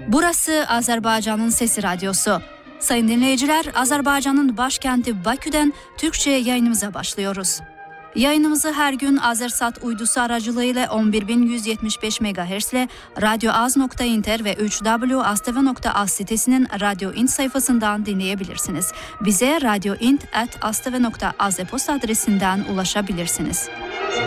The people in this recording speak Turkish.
Burası Azerbaycan'ın Sesi Radyosu. Sayın dinleyiciler, Azerbaycan'ın başkenti Bakü'den Türkçe yayınımıza başlıyoruz. Yayınımızı her gün Azersat uydusu aracılığıyla 11.175 MHz ile radyoaz.inter ve 3w.astv.az sitesinin Radyo Int sayfasından dinleyebilirsiniz. Bize radyoint@astv.az e-posta adresinden ulaşabilirsiniz.